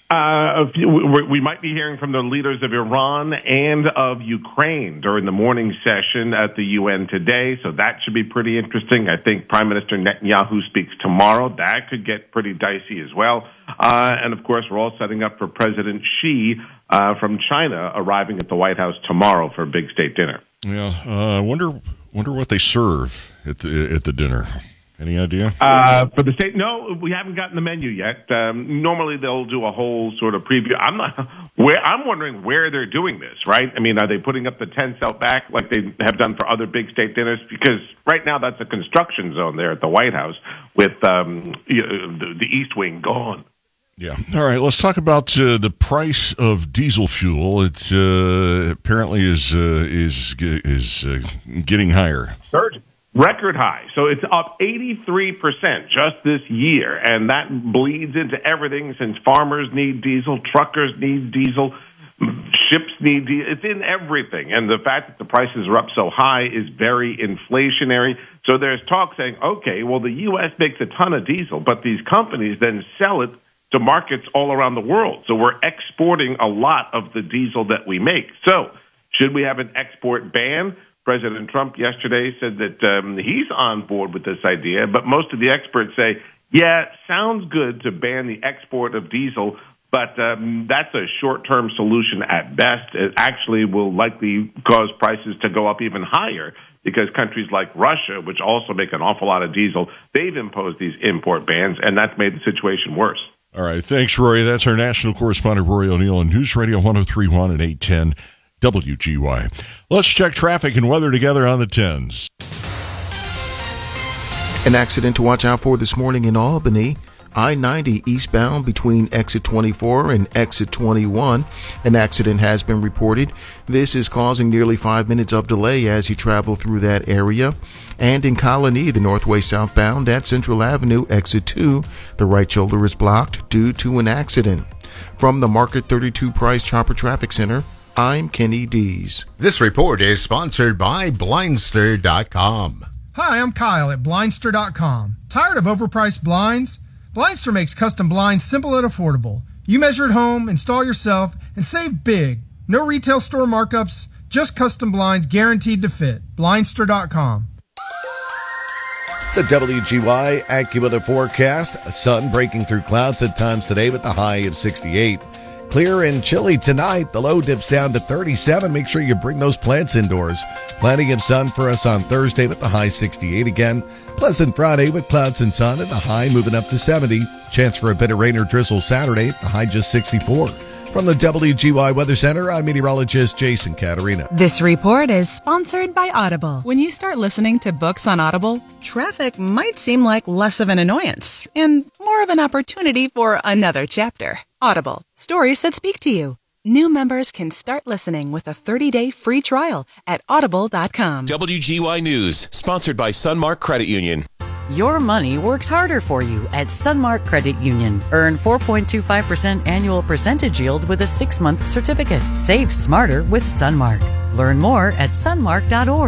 We might be hearing from the leaders of Iran and of Ukraine during the morning session at the UN today, so that should be pretty interesting. I think Prime Minister Netanyahu speaks tomorrow. That could get pretty dicey as well. And, of course, we're all setting up for President Xi from China arriving at the White House tomorrow for a big state dinner. Yeah, I wonder what they serve at the dinner. Any idea? For the state? No, we haven't gotten the menu yet. Normally they'll do a whole sort of preview. I'm wondering where they're doing this, right? I mean, are they putting up the tents out back like they have done for other big state dinners? Because right now that's a construction zone there at the White House with the East Wing gone. Yeah. All right. Let's talk about the price of diesel fuel. It apparently is getting higher. Surging. Record high. So it's up 83% just this year, and that bleeds into everything since farmers need diesel, truckers need diesel, ships need diesel. It's in everything. And the fact that the prices are up so high is very inflationary. So there's talk saying, okay, well, the U.S. makes a ton of diesel, but these companies then sell it to markets all around the world. So we're exporting a lot of the diesel that we make. So should we have an export ban? President Trump yesterday said that he's on board with this idea, but most of the experts say, yeah, sounds good to ban the export of diesel, but that's a short-term solution at best. It actually will likely cause prices to go up even higher because countries like Russia, which also make an awful lot of diesel, they've imposed these import bans, and that's made the situation worse. All right. Thanks, Rory. That's our national correspondent, Rory O'Neill, on News Radio 103.1 and 810 WGY. Let's check traffic and weather together on the 10s. An accident to watch out for this morning in Albany. I-90 eastbound between exit 24 and exit 21. An accident has been reported. This is causing nearly 5 minutes of delay as you travel through that area. And in Colony, the northway southbound at Central Avenue, exit 2, the right shoulder is blocked due to an accident. From the Market 32 Price Chopper Traffic Center, I'm Kenny Dees. This report is sponsored by Blindster.com. Hi, I'm Kyle at Blindster.com. Tired of overpriced blinds? Blindster makes custom blinds simple and affordable. You measure at home, install yourself, and save big. No retail store markups, just custom blinds guaranteed to fit. Blindster.com. The WGY AccuWeather forecast. Sun breaking through clouds at times today with the high of 68. Clear and chilly tonight. The low dips down to 37. Make sure you bring those plants indoors. Plenty of sun for us on Thursday with the high 68 again. Pleasant Friday with clouds and sun and the high moving up to 70. Chance for a bit of rain or drizzle Saturday. The high just 64. From the WGY Weather Center, I'm meteorologist Jason Caterina. This report is sponsored by Audible. When you start listening to books on Audible, traffic might seem like less of an annoyance and more of an opportunity for another chapter. Audible, stories that speak to you. New members can start listening with a 30-day free trial at audible.com. WGY News, sponsored by Sunmark Credit Union. Your money works harder for you at Sunmark Credit Union. Earn 4.25% annual percentage yield with a 6-month certificate. Save smarter with Sunmark. Learn more at sunmark.org.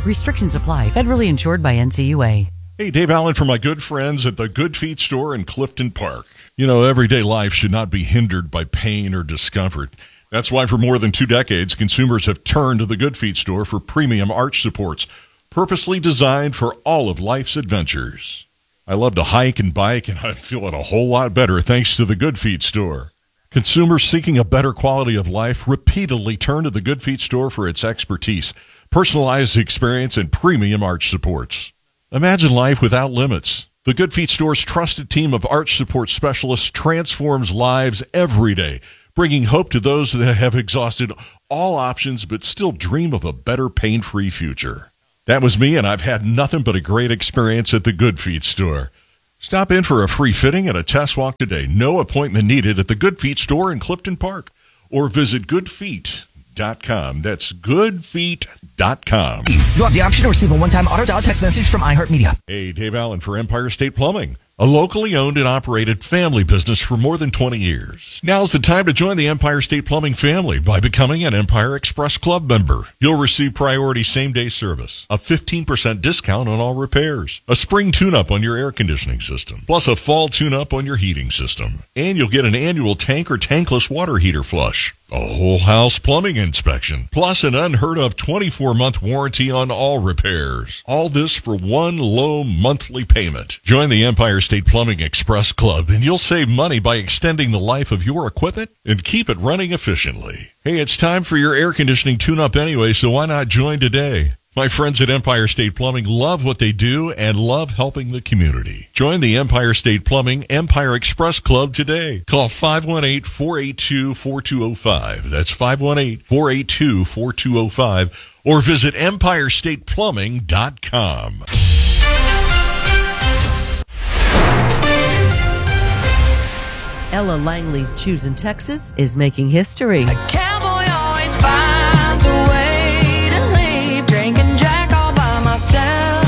Restrictions apply. Federally insured by NCUA. Hey, Dave Allen for my good friends at the Good Feet store in Clifton Park. You know, everyday life should not be hindered by pain or discomfort. That's why for more than 2 decades, consumers have turned to the Good Feet store for premium arch supports, purposely designed for all of life's adventures. I love to hike and bike, and I'm feeling a whole lot better thanks to the Good Feet store. Consumers seeking a better quality of life repeatedly turn to the Good Feet store for its expertise, personalized experience, and premium arch supports. Imagine life without limits. The Good Feet store's trusted team of arch support specialists transforms lives every day, bringing hope to those that have exhausted all options but still dream of a better pain-free future. That was me, and I've had nothing but a great experience at the Good Feet store. Stop in for a free fitting and a test walk today. No appointment needed at the Good Feet store in Clifton Park. Or visit goodfeet.com. That's goodfeet.com. You have the option to receive a one-time auto-dial text message from iHeartMedia. Hey, Dave Allen for Empire State Plumbing, a locally owned and operated family business for more than 20 years. Now's the time to join the Empire State Plumbing family by becoming an Empire Express Club member. You'll receive priority same-day service, a 15% discount on all repairs, a spring tune-up on your air conditioning system, plus a fall tune-up on your heating system. And you'll get an annual tank or tankless water heater flush, a whole house plumbing inspection, plus an unheard of 24-month warranty on all repairs. All this for one low monthly payment. Join the Empire State Plumbing Express Club, and you'll save money by extending the life of your equipment and keep it running efficiently. Hey, it's time for your air conditioning tune-up anyway, so why not join today? My friends at Empire State Plumbing love what they do and love helping the community. Join the Empire State Plumbing Empire Express Club today. Call 518-482-4205. That's 518-482-4205. Or visit EmpireStatePlumbing.com. Ella Langley's Choosing Texas is making history. A cowboy always finds a way to leave, drinking Jack all by myself.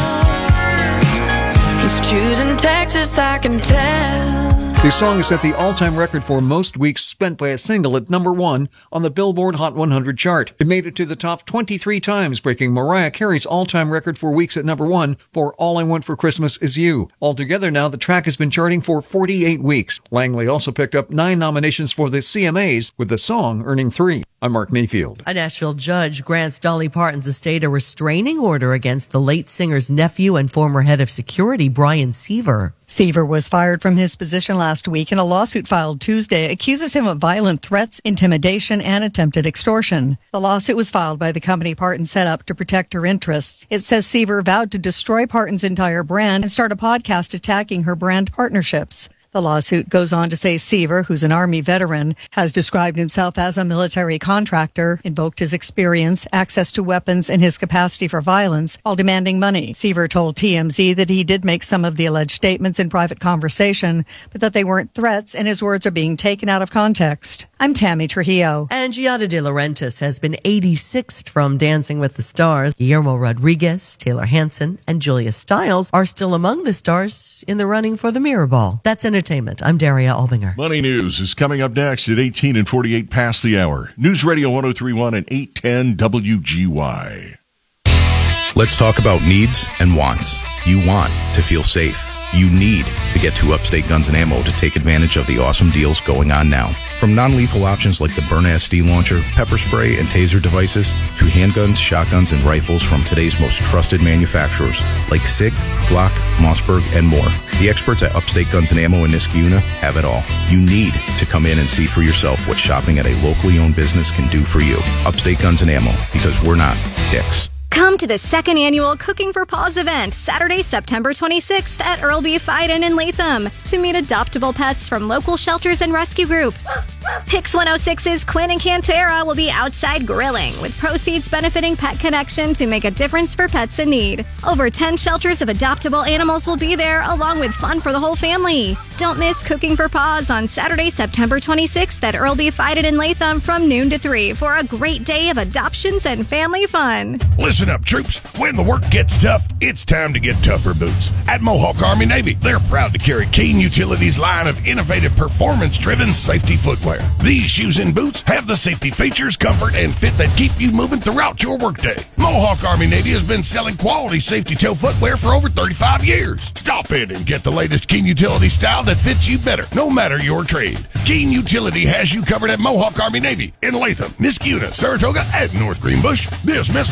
He's choosing Texas, I can tell. The song set the all-time record for most weeks spent by a single at number 1 on the Billboard Hot 100 chart. It made it to the top 23 times, breaking Mariah Carey's all-time record for weeks at number 1 for All I Want for Christmas Is You. Altogether now, the track has been charting for 48 weeks. Langley also picked up 9 nominations for the CMAs, with the song earning 3. I'm Mark Mayfield. A Nashville judge grants Dolly Parton's estate a restraining order against the late singer's nephew and former head of security, Brian Seaver. Seaver was fired from his position last week, and a lawsuit filed Tuesday accuses him of violent threats, intimidation, and attempted extortion. The lawsuit was filed by the company Parton set up to protect her interests. It says Seaver vowed to destroy Parton's entire brand and start a podcast attacking her brand partnerships. The lawsuit goes on to say Seaver, who's an Army veteran, has described himself as a military contractor, invoked his experience, access to weapons, and his capacity for violence while demanding money. Seaver told TMZ that he did make some of the alleged statements in private conversation, but that they weren't threats and his words are being taken out of context. I'm Tammy Trujillo. And Giada De Laurentiis has been 86th from Dancing with the Stars. Guillermo Rodriguez, Taylor Hanson, and Julia Stiles are still among the stars in the running for the Mirror Ball. That's entertainment. I'm Daria Albinger. Money News is coming up next at 18 and 48 past the hour. News Radio 103.1 and 810 WGY. Let's talk about needs and wants. You want to feel safe. You need to get to Upstate Guns and Ammo to take advantage of the awesome deals going on now. From non-lethal options like the Byrna SD launcher, pepper spray, and taser devices, to handguns, shotguns, and rifles from today's most trusted manufacturers like SIG, Glock, Mossberg, and more. The experts at Upstate Guns and Ammo in Niskayuna have it all. You need to come in and see for yourself what shopping at a locally owned business can do for you. Upstate Guns and Ammo, because we're not dicks. Come to the second annual Cooking for Paws event, Saturday, September 26th at Earl B. Fiden in Latham, to meet adoptable pets from local shelters and rescue groups. Pix 106's Quinn and Cantera will be outside grilling, with proceeds benefiting Pet Connection to make a difference for pets in need. Over 10 shelters of adoptable animals will be there, along with fun for the whole family. Don't miss Cooking for Paws on Saturday, September 26th at Earl B. Fiden in Latham from noon to 3 for a great day of adoptions and family fun. Listen up, troops. When the work gets tough, it's time to get tougher boots. At Mohawk Army Navy, they're proud to carry Keen Utilities' line of innovative, performance-driven safety footwear. footwear. These shoes and boots have the safety features, comfort, and fit that keep you moving throughout your workday. Mohawk Army Navy has been selling quality safety toe footwear for over 35 years. Stop in and get the latest Keen Utility style that fits you better, no matter your trade. Keen Utility has you covered at Mohawk Army Navy in Latham, Niskuna, Saratoga, and North Greenbush. Dismissed.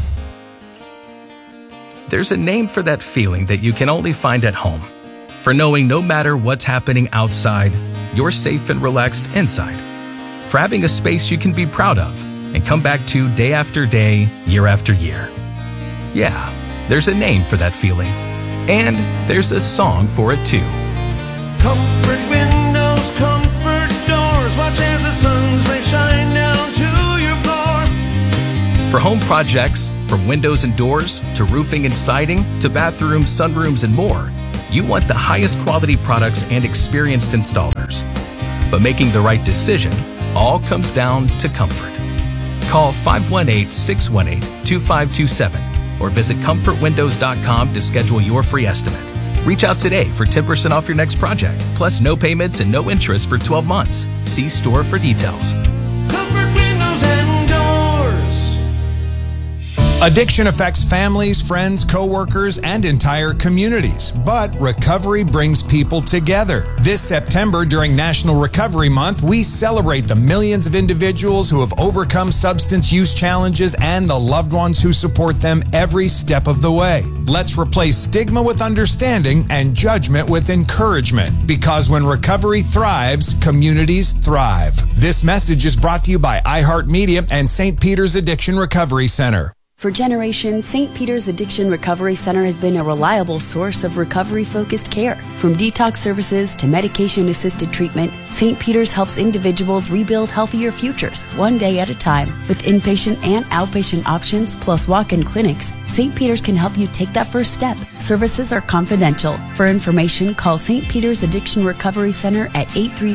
There's a name for that feeling that you can only find at home. For knowing no matter what's happening outside, you're safe and relaxed inside. For having a space you can be proud of and come back to day after day, year after year. Yeah, there's a name for that feeling. And there's a song for it too. Comfort windows, comfort doors. Watch as the sun's rays shine down to your floor. For home projects, from windows and doors to roofing and siding to bathrooms, sunrooms, and more, you want the highest quality products and experienced installers. But making the right decision all comes down to comfort. Call 518-618-2527 or visit comfortwindows.com to schedule your free estimate. Reach out today for 10% off your next project, plus no payments and no interest for 12 months. See store for details. Comfort windows and doors. Addiction affects families, friends, co-workers, and entire communities. But recovery brings people together. This September, during National Recovery Month, we celebrate the millions of individuals who have overcome substance use challenges and the loved ones who support them every step of the way. Let's replace stigma with understanding and judgment with encouragement. Because when recovery thrives, communities thrive. This message is brought to you by iHeartMedia and St. Peter's Addiction Recovery Center. For generations, St. Peter's Addiction Recovery Center has been a reliable source of recovery-focused care. From detox services to medication-assisted treatment, St. Peter's helps individuals rebuild healthier futures, one day at a time. With inpatient and outpatient options, plus walk-in clinics, St. Peter's can help you take that first step. Services are confidential. For information, call St. Peter's Addiction Recovery Center at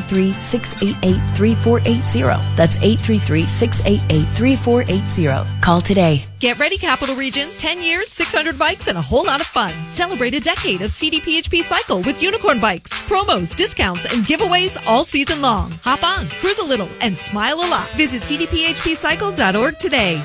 833-688-3480. That's 833-688-3480. Call today. Get ready, Capital Region. 10 years, 600 bikes, and a whole lot of fun. Celebrate a decade of CDPHP Cycle with unicorn bikes, promos, discounts, and giveaways all season long. Hop on, cruise a little, and smile a lot. Visit cdphpcycle.org today.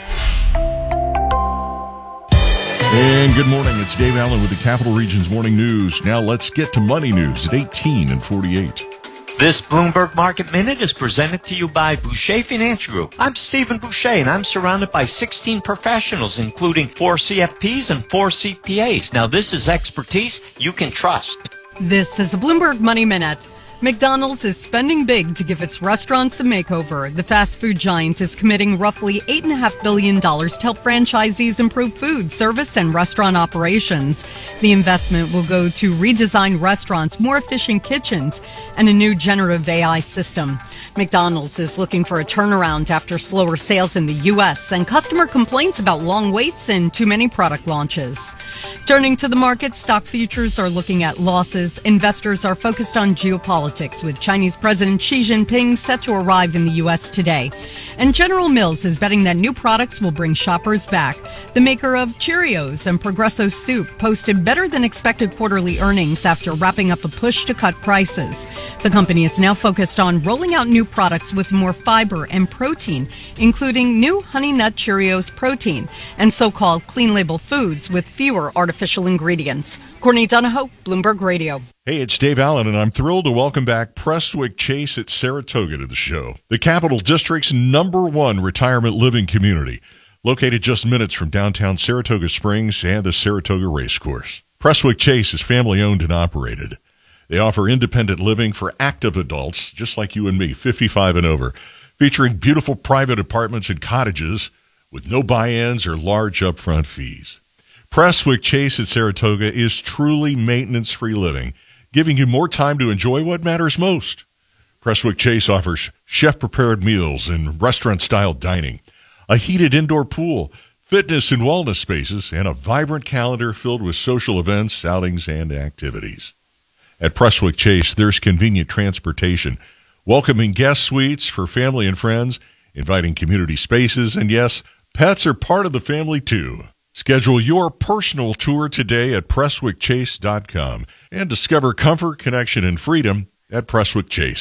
And good morning. It's Dave Allen with the Capital Region's Morning News. Now let's get to money news at 18 and 48. This Bloomberg Market Minute is presented to you by Boucher Financial Group. I'm Stephen Boucher, and I'm surrounded by 16 professionals, including 4 CFPs and 4 CPAs. Now, this is expertise you can trust. This is a Bloomberg Money Minute. McDonald's is spending big to give its restaurants a makeover. The fast food giant is committing roughly $8.5 billion to help franchisees improve food, service, and restaurant operations. The investment will go to redesigned restaurants, more efficient kitchens, and a new generative AI system. McDonald's is looking for a turnaround after slower sales in the U.S. and customer complaints about long waits and too many product launches. Turning to the market, stock futures are looking at losses. Investors are focused on geopolitics, with Chinese President Xi Jinping set to arrive in the U.S. today. And General Mills is betting that new products will bring shoppers back. The maker of Cheerios and Progresso Soup posted better than expected quarterly earnings after wrapping up a push to cut prices. The company is now focused on rolling out new products with more fiber and protein, including new Honey Nut Cheerios protein and so-called clean label foods with fewer artificial ingredients. Courtney Donahoe, Bloomberg Radio. Hey, it's Dave Allen, and I'm thrilled to welcome back Prestwick Chase at Saratoga to the show. The Capital District's #1 retirement living community, located just minutes from downtown Saratoga Springs and the Saratoga Racecourse. Prestwick Chase is family-owned and operated. They offer independent living for active adults, just like you and me, 55 and over, featuring beautiful private apartments and cottages with no buy-ins or large upfront fees. Prestwick Chase at Saratoga is truly maintenance-free living, giving you more time to enjoy what matters most. Prestwick Chase offers chef-prepared meals and restaurant-style dining, a heated indoor pool, fitness and wellness spaces, and a vibrant calendar filled with social events, outings, and activities. At Prestwick Chase, there's convenient transportation, welcoming guest suites for family and friends, inviting community spaces, and yes, pets are part of the family too. Schedule your personal tour today at PrestwickChase.com and discover comfort, connection, and freedom at Prestwick Chase.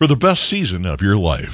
for the best season of your life.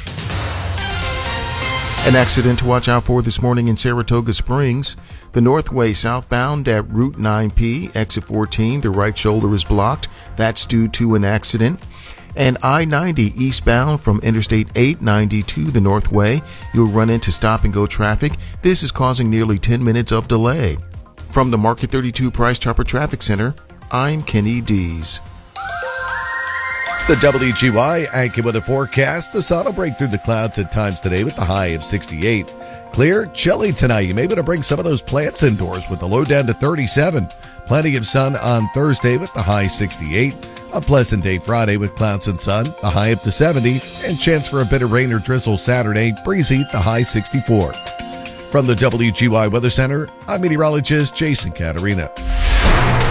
An accident to watch out for this morning in Saratoga Springs. The Northway southbound at Route 9P, exit 14, the right shoulder is blocked. That's due to an accident. And I-90 eastbound from Interstate 890 to the Northway, you'll run into stop-and-go traffic. This is causing nearly 10 minutes of delay. From the Market 32 Price Chopper Traffic Center, I'm Kenny Dees. The WGY AccuWeather forecast. The sun will break through the clouds at times today with the high of 68. Clear, chilly tonight. You may want to bring some of those plants indoors with the low down to 37. Plenty of sun on Thursday with the high 68. A pleasant day Friday with clouds and sun, the high up to 70. And chance for a bit of rain or drizzle Saturday, breezy, the high 64. From the WGY Weather Center, I'm meteorologist Jason Caterina.